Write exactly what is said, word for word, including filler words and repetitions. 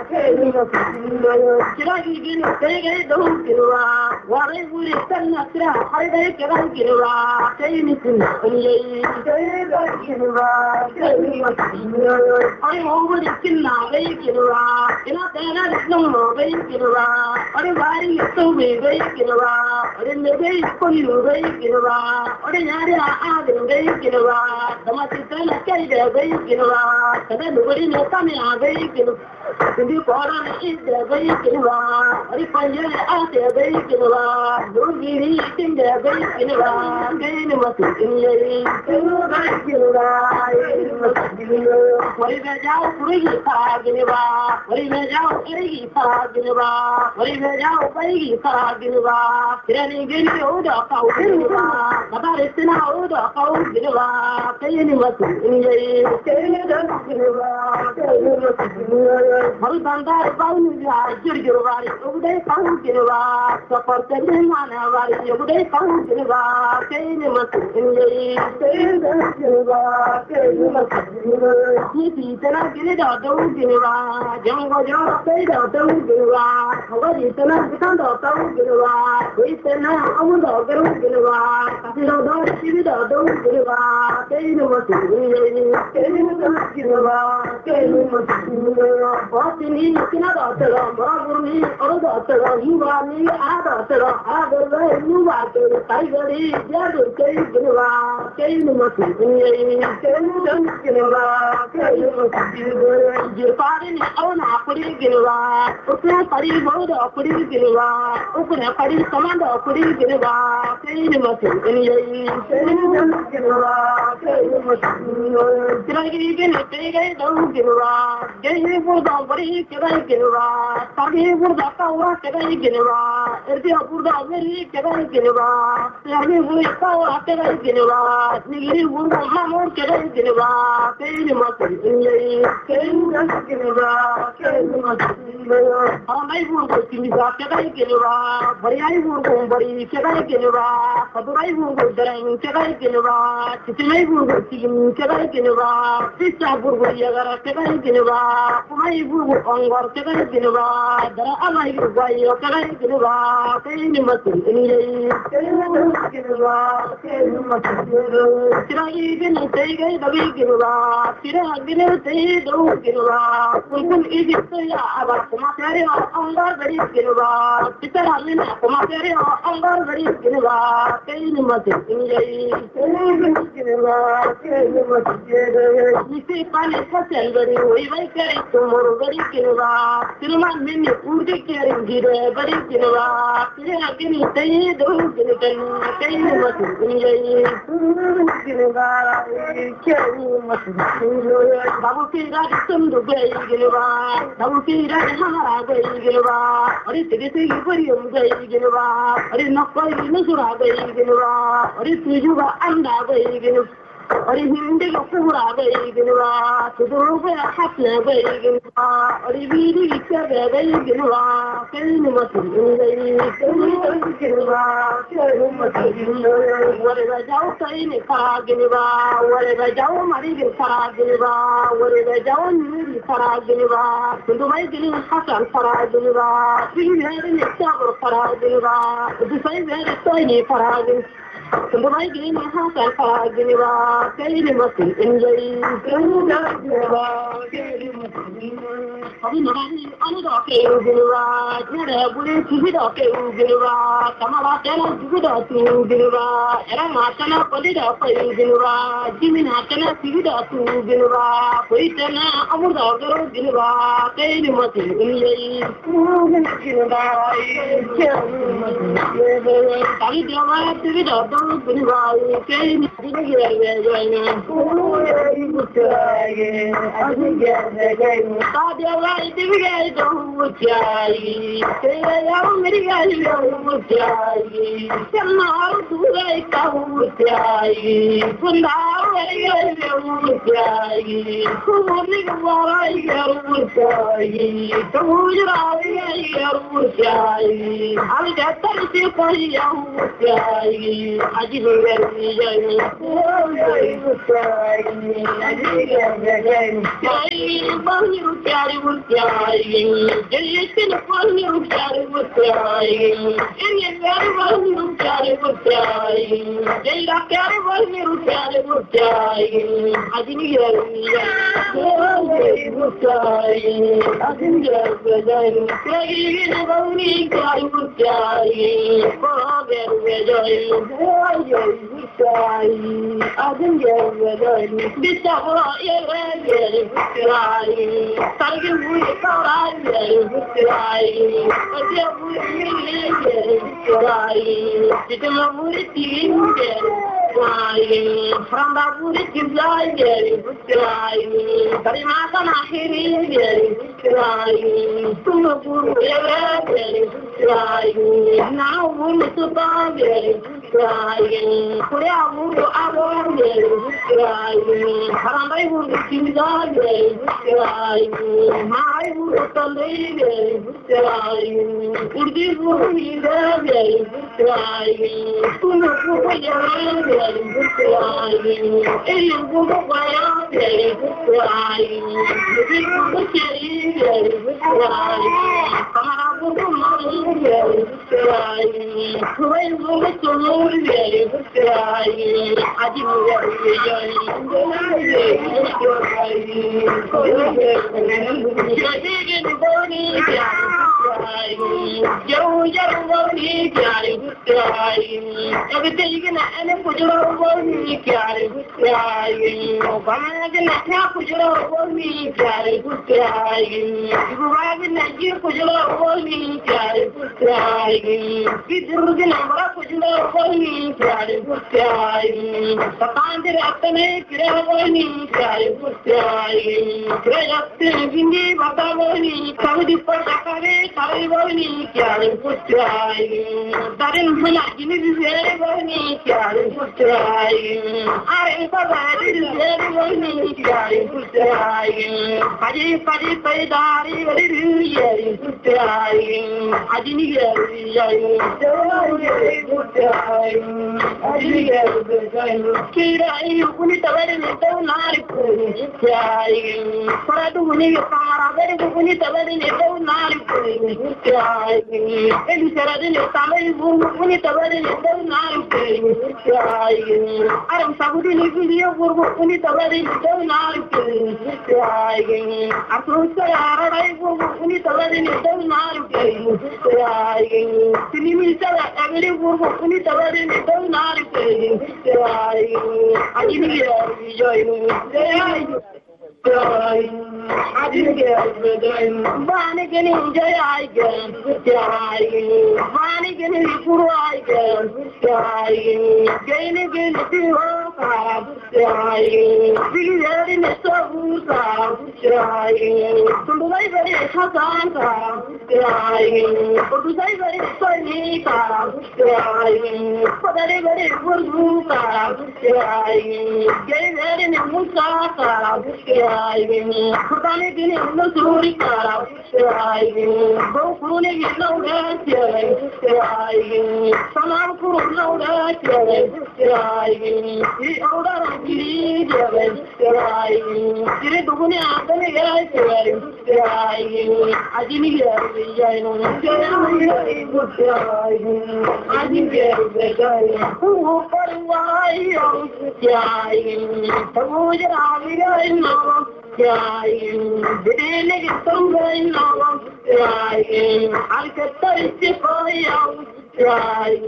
Kiragi gini tege do kirwa ware guri tanna kira harde kira kirwa sei ni kun ye tege kirwa sei ari mo guri kinna gai kirwa ina tena no gai kirwa ari bari to be gai kirwa ari me gai kun gai kirwa ari yare a a gai kirwa dama tena kai gai kirwa kada guri ne kame a gai kirwa Hindi koran ida gai kirwa ari panje ate gai kirwa durgiri tinda gai kirwa gai ne masu inye gai kirwa wari me jao kurigi ta girwa wari me jao kurigi ta girwa wari me jao kurigi ta girwa tirani gini oda kau girwa kabare sina oda kau girwa gai ne masu inye gai girwa Maru bandar baunu ya jirgir wari uday pang girwa sapar tele mana wari uday pang girwa kene masu inye kene girwa kene masu ni ti tana gire da do girwa jango jo sai da do girwa hawari tana bitan da do girwa koi tana amu da garu girwa kasi da do shi da do girwa kene masu inye kene girwa kene masu Watini kina doctor, Moraguni, or doctor, you are me, a doctor, other way, you are the tiger, Yadu, Kaynua, Kaynuma, Kaynua, your father is on a pretty Gilua, open a party mode of pretty Gilua, open a party command of pretty Gilua, Kaynuma, Kaynua, Did I get a big don't give a gay for the body, can I get a Sagi for the power, can I get a Erdia for the very, can I get a Sagi for the power, can I get a Nigri for the hammer, can I get a Kayn must be Kayn must get a Kayn must be I would go to can I get a But I would go, but can I get a But I would go there, can I get a Titimay would go to him, can I get a Sister would go together, can I get a My wood on what can I get a There are my way, can I get a Kayn must be Kayn must get a Kayn must be Can I even take a big girl? Can I get a day, don't get a We can eat it about material on the very girl. It's a material on the very girl. Kayn must be Kayn must get a Kayn must get a You see, Pani Castle, very way, I carry tomorrow, very girl. Silman Mini, who take care of it, very girl. Can I get a day, don't get a Kayn must be Kayn must be Babu Kira some the way Gilva, Babu Kira Hara way Gilva, or is it a William way Gilva, or is not quite Misura way Gilva, or is Yuba and way Gilva. Or is him the Pura way Gilva, to the Ruba Hapler way Gilva, or is really Victor way Gilva, Kayn must be Gilva, Kayn must be whatever Joe Kayn Gilva, whatever Joe Marie Faragilva, whatever Joe Nuri Faragilva, to the way Gilva Hassan Faragilva, we had an example Faragilva, the same very tiny Faragil. To the way Gilva Hassan Faragilva, Kayn must be injury, I'm not okay, Gilva, never bullet to be okay, Gilva, Kamala Tana to be okay, Gilva, and I'm not gonna put it up for Gilva, Jimmy Natana to be okay, Gilva, Waitana, I would have go, Gilva, Kayn must be injury, Gilva, I don't want to be okay. Gilva, Kayn must be I think I don't would try. Say I am very young would try. Somehow do I come would try. From now I would try. Who would I would try? So would I would try. I'll get thirty for you would try. عجيب الرجال يا باني ركاري والكاري جيت الفاني ركاري والكاري إني الكاري باني ركاري والكاري جيت الكاري باني ركاري والكاري عجيب الرجال والكاري عجيب الرجال كاري باني كاري والكاري فاضل الرجال والكاري عجيب الرجال بالتقوى يا رجال والكاري ترجم والكاري والكاري أجيب الرجال والكاري تجمع الدين والكاري فرندا والكاري والكاري كريمة ناحري والكاري ثم بقول يا رجال والكاري نعول سطاب والكاري كريا بقول أبوار والكاري فرندا والكاري والكاري ما يقول طليل والكاري وردي بقول والكاري ثم بقول يا رجال والكاري اللي بقول يا والكاري بقول كريم والكاري كما بقول مريم والكاري كويس بقول والكاري عجيب الرجال شديد بوني جو جو بوني كاري والكاري أبتيجنا أنا كجرا بوني كاري والكاري وكمان أجنا إحنا كجرا بوني كاري والكاري وبعدين نجيب كجرا بوني كاري والكاري كدرجنا مرا كجرا بوني كاري والكاري فقاندر أتني كرا بوني كاري والكاري كرا بني بطا بوني كودي فرقاري كاري بوني كاري والكاري دارين هنا جنيد زي بوني كاري والكاري أرين فبادي زي بوني كاري والكاري فدي فدي فداري ولي ياري والكاري أجني ياري ياري والكاري أجني ياري كيراي يكوني تبادل ناري والكاري فرادوني يفارا بدوني تبادل ناري والكاري اللي سردني تعمل بوني تبادل ناري والكاري أرم سبودي فيديو بوني تبادل ناري والكاري أصل سيارة راي بوني تبادل ناري والكاري سنيمي سوا أمري بوني تبادل ناري والكاري أجيني ياري جاي Bani gani jai gan jai Bani gani purai gan jai Gani gani tiwa ka jai Bigari ne sabu ka jai Tundai bari hasan ka jai Tundai bari sani ka jai Padare bari burgu ka jai Gani ne musa ka Kudane dine no suri kara ai go kurune no ga ai samam kuru no ga ai I aura rangiri ai dire dugune adane ga ai ajini ga ai no ai ajini ga ai hu parwai ai tamu jara mira no Jai, dile que son buenos, jai, al que estoy se fue, jai.